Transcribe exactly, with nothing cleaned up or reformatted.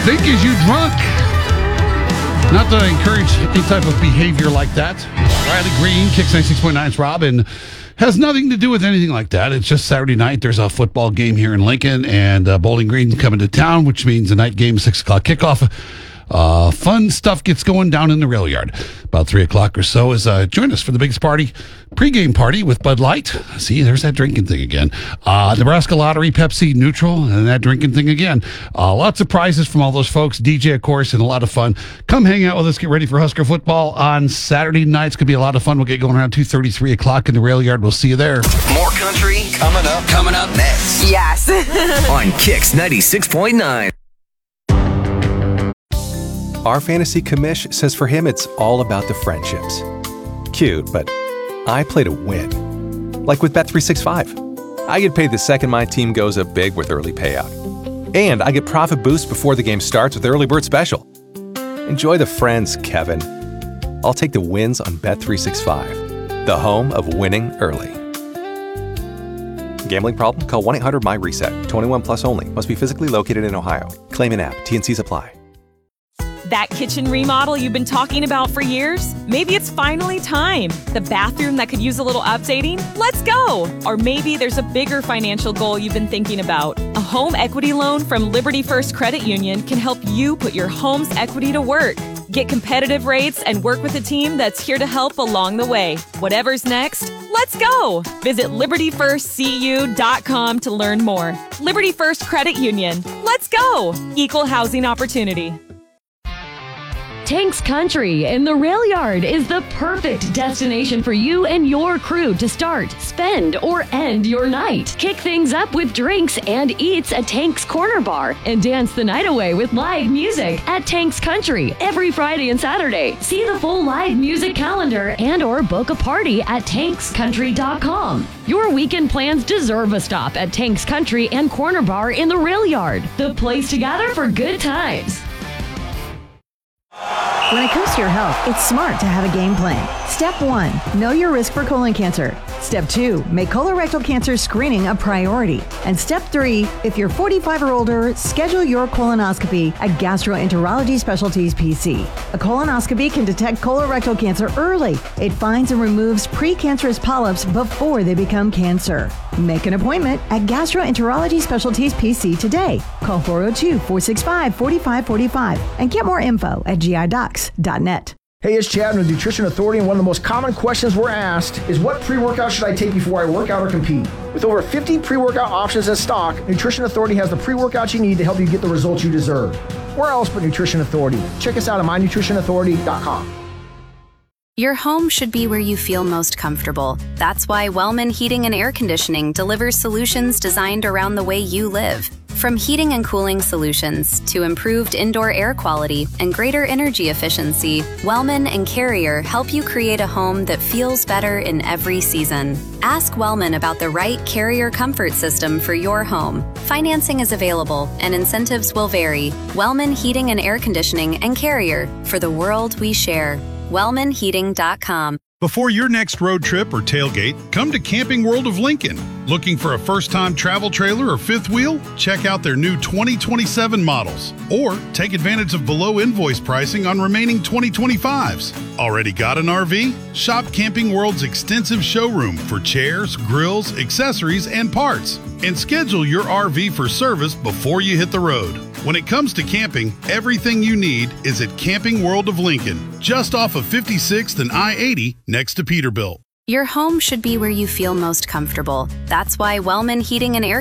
think is you drunk. Not that I encourage any type of behavior like that. Riley Green, Kicks ninety-six point nine's Robin. Has nothing to do with anything like that. It's just Saturday night. There's a football game here in Lincoln, and uh, Bowling Green's coming to town, which means the night game, six o'clock kickoff. Uh, fun stuff gets going down in the rail yard. About three o'clock or so is uh, join us for the biggest party, pregame party with Bud Light. See, there's that drinking thing again. Uh, Nebraska Lottery, Pepsi, Neutral, and that drinking thing again. Uh, lots of prizes from all those folks. D J, of course, and a lot of fun. Come hang out with us. Get ready for Husker football on Saturday night. It's going to be a lot of fun. We'll get going around two thirty, three o'clock in the rail yard. We'll see you there. More country coming up. Coming up next. Yes. On Kicks ninety-six point nine. Our fantasy commish says for him it's all about the friendships. Cute, but I play to win. Like with Bet three sixty-five. I get paid the second my team goes up big with early payout. And I get profit boost before the game starts with the early bird special. Enjoy the friends, Kevin. I'll take the wins on Bet three sixty-five, the home of winning early. Gambling problem? Call one eight hundred M Y reset. twenty-one plus only. Must be physically located in Ohio. Claim in app. T and Cs apply. That kitchen remodel you've been talking about for years? Maybe it's finally time. The bathroom that could use a little updating? Let's go! Or maybe there's a bigger financial goal you've been thinking about. A home equity loan from Liberty First Credit Union can help you put your home's equity to work. Get competitive rates and work with a team that's here to help along the way. Whatever's next, let's go! Visit liberty first c u dot com to learn more. Liberty First Credit Union. Let's go! Equal housing opportunity. Tanks Country in the Rail Yard is the perfect destination for you and your crew to start, spend, or end your night. Kick things up with drinks and eats at Tanks Corner Bar and dance the night away with live music at Tanks Country every Friday and Saturday. See the full live music calendar and or book a party at tanks country dot com. Your weekend plans deserve a stop at Tanks Country and Corner Bar in the Rail Yard, the place to gather for good times. When it comes to your health, it's smart to have a game plan. Step one, know your risk for colon cancer. Step two, make colorectal cancer screening a priority. And step three, if you're forty-five or older, schedule your colonoscopy at Gastroenterology Specialties P C. A colonoscopy can detect colorectal cancer early. It finds and removes precancerous polyps before they become cancer. Make an appointment at Gastroenterology Specialties P C today. Call four oh two, four six five, four five four five and get more info at G I docs dot net. Hey, it's Chad with Nutrition Authority, and one of the most common questions we're asked is what pre-workout should I take before I work out or compete? With over fifty pre-workout options in stock, Nutrition Authority has the pre-workouts you need to help you get the results you deserve. Where else but Nutrition Authority? Check us out at my nutrition authority dot com. Your home should be where you feel most comfortable. That's why Wellman Heating and Air Conditioning delivers solutions designed around the way you live. From heating and cooling solutions to improved indoor air quality and greater energy efficiency, Wellman and Carrier help you create a home that feels better in every season. Ask Wellman about the right Carrier comfort system for your home. Financing is available and incentives will vary. Wellman Heating and Air Conditioning and Carrier, for the world we share. wellman heating dot com. Before your next road trip or tailgate, come to Camping World of Lincoln. Looking for a first-time travel trailer or fifth wheel? Check out their new twenty twenty-seven models. Or take advantage of below invoice pricing on remaining twenty twenty-fives. Already got an R V? Shop Camping World's extensive showroom for chairs, grills, accessories, and parts. And schedule your R V for service before you hit the road. When it comes to camping, everything you need is at Camping World of Lincoln, just off of fifty-sixth and I eighty next to Peterbilt. Your home should be where you feel most comfortable. That's why Wellman Heating and Air